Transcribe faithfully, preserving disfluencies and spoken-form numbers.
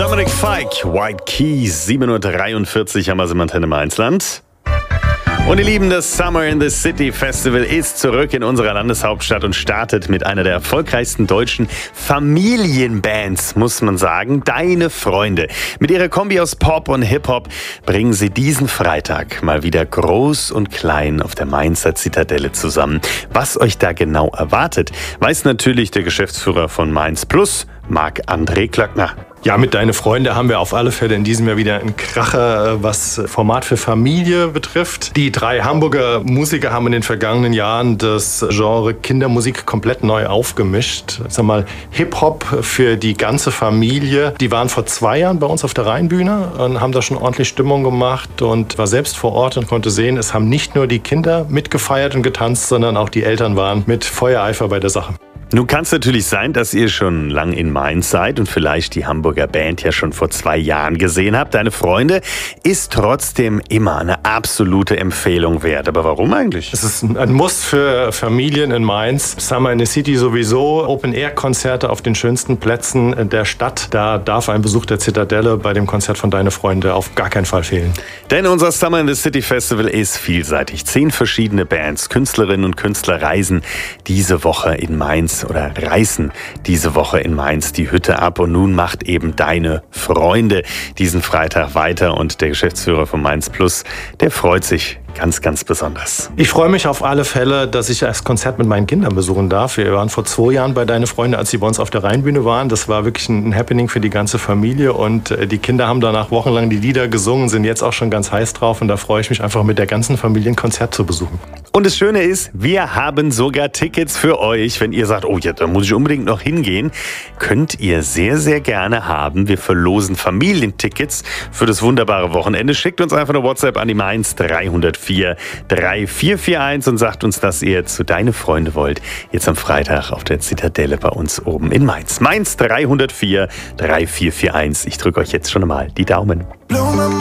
Dominic Fike, White Keys, sieben Uhr dreiundvierzig haben wir es im Antenne Mainzland. Und ihr Lieben, das Summer in the City Festival ist zurück in unserer Landeshauptstadt und startet mit einer der erfolgreichsten deutschen Familienbands, muss man sagen, Deine Freunde. Mit ihrer Kombi aus Pop und Hip-Hop bringen sie diesen Freitag mal wieder groß und klein auf der Mainzer Zitadelle zusammen. Was euch da genau erwartet, weiß natürlich der Geschäftsführer von Mainz Plus, Marc-André Klöckner. Ja, mit Deine Freunde haben wir auf alle Fälle in diesem Jahr wieder einen Kracher, was Format für Familie betrifft. Die drei Hamburger Musiker haben in den vergangenen Jahren das Genre Kindermusik komplett neu aufgemischt. Ich sag mal, Hip-Hop für die ganze Familie. Die waren vor zwei Jahren bei uns auf der Rheinbühne und haben da schon ordentlich Stimmung gemacht und war selbst vor Ort und konnte sehen, es haben nicht nur die Kinder mitgefeiert und getanzt, sondern auch die Eltern waren mit Feuereifer bei der Sache. Nun kann es natürlich sein, dass ihr schon lang in Mainz seid und vielleicht die Hamburger Band ja schon vor zwei Jahren gesehen habt. Deine Freunde ist trotzdem immer eine absolute Empfehlung wert. Aber warum eigentlich? Es ist ein Muss für Familien in Mainz. Summer in the City sowieso. Open-Air-Konzerte auf den schönsten Plätzen der Stadt. Da darf ein Besuch der Zitadelle bei dem Konzert von Deine Freunde auf gar keinen Fall fehlen. Denn unser Summer in the City Festival ist vielseitig. Zehn verschiedene Bands, Künstlerinnen und Künstler reisen diese Woche in Mainz oder reißen diese Woche in Mainz die Hütte ab. Und nun macht eben Deine Freunde diesen Freitag weiter. Und der Geschäftsführer von Mainz Plus, der freut sich ganz, ganz besonders. Ich freue mich auf alle Fälle, dass ich das Konzert mit meinen Kindern besuchen darf. Wir waren vor zwei Jahren bei Deine Freunde, als sie bei uns auf der Rheinbühne waren. Das war wirklich ein Happening für die ganze Familie. Und die Kinder haben danach wochenlang die Lieder gesungen, sind jetzt auch schon ganz heiß drauf. Und da freue ich mich einfach, mit der ganzen Familie ein Konzert zu besuchen. Und das Schöne ist, wir haben sogar Tickets für euch. Wenn ihr sagt, oh ja, da muss ich unbedingt noch hingehen, könnt ihr sehr, sehr gerne haben. Wir verlosen Familientickets für das wunderbare Wochenende. Schickt uns einfach eine WhatsApp an die Mainz drei null vier drei vier vier eins und sagt uns, dass ihr zu Deine Freunde wollt. Jetzt am Freitag auf der Zitadelle bei uns oben in Mainz. Mainz drei null vier drei vier vier eins. Ich drücke euch jetzt schon mal die Daumen.